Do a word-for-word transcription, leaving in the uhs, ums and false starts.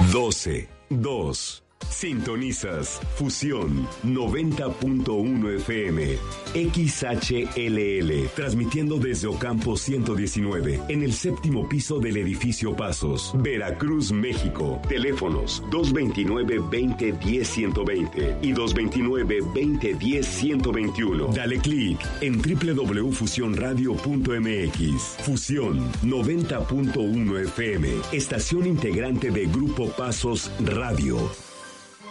doce, dos. Sintonizas Fusión noventa punto uno F M, X H L L, transmitiendo desde Ocampo ciento diecinueve, en el séptimo piso del edificio Pasos, Veracruz, México. Teléfonos dos veintinueve, veinte, diez, ciento veinte y dos veintinueve, veinte, diez, ciento veintiuno. Dale clic en doble u doble u doble u punto fusión radio punto m x. Fusión noventa punto uno F M, estación integrante de Grupo Pasos Radio.